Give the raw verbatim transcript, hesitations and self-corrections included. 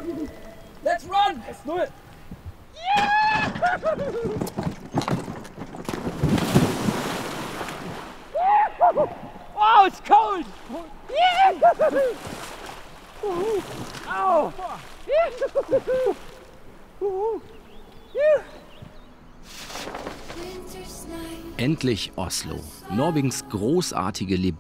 Let's run! eins null! Oh, it's cold! Au! Endlich Oslo. Norwegens großartige,